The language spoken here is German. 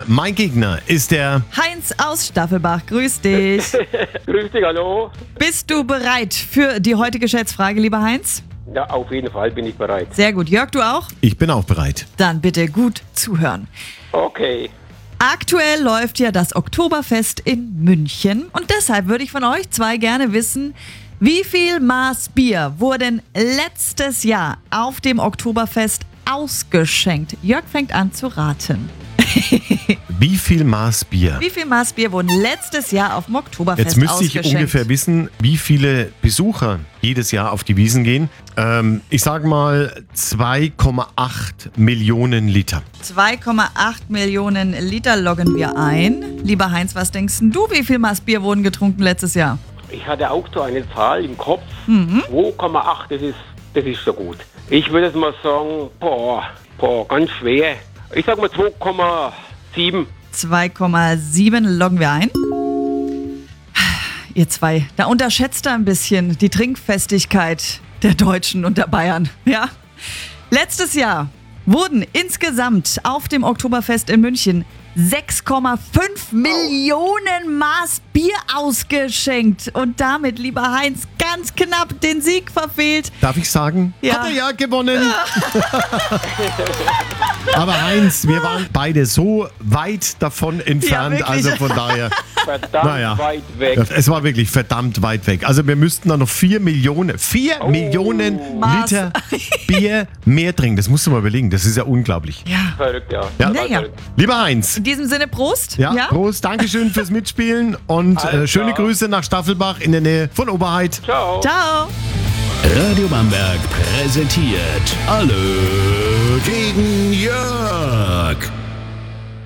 mein Gegner ist der... Heinz aus Staffelbach, grüß dich. Grüß dich, hallo. Bist du bereit für die heutige Schätzfrage, lieber Heinz? Ja, auf jeden Fall bin ich bereit. Sehr gut. Jörg, du auch? Ich bin auch bereit. Dann bitte gut zuhören. Okay. Aktuell läuft ja das Oktoberfest in München und deshalb würde ich von euch zwei gerne wissen, wie viel Maß Bier wurden letztes Jahr auf dem Oktoberfest ausgeschenkt? Jörg fängt an zu raten. Wie viel Maß Bier? Wie viel Maß Bier wurden letztes Jahr auf dem Oktoberfest Jetzt müsste ich ausgeschenkt? ungefähr wissen, wie viele Besucher jedes Jahr auf die Wiesn gehen. Ich sage mal 2,8 Millionen Liter. 2,8 Millionen Liter loggen wir ein. Lieber Heinz, was denkst du, wie viel Maß Bier wurden getrunken letztes Jahr? Ich hatte auch so eine Zahl im Kopf. 2,8, das ist so gut. Ich würde jetzt mal sagen, ganz schwer. Ich sag mal 2,7. 2,7 loggen wir ein. Ihr zwei, da unterschätzt ihr ein bisschen die Trinkfestigkeit der Deutschen und der Bayern. Ja? Letztes Jahr wurden insgesamt auf dem Oktoberfest in München 6,5 Millionen Maß Bier ausgeschenkt. Und damit, lieber Heinz, ganz knapp den Sieg verfehlt. Darf ich sagen? Ja. Hat er ja gewonnen. Aber Heinz, wir waren beide so weit davon entfernt, Ja, also wirklich. von daher... Verdammt weit weg. Es war wirklich verdammt weit weg. Also wir müssten da noch 4 Millionen Maß. Liter Bier mehr trinken. Das musst du mal überlegen. Das ist ja unglaublich. Ja. Verrückt, ja. Ja. Naja. Lieber Heinz, In diesem Sinne, Prost. ja, Prost, Dankeschön fürs Mitspielen und Alles schöne klar. Grüße nach Staffelbach in der Nähe von Oberheit. Ciao. Ciao. Radio Bamberg präsentiert Alle gegen Jörg.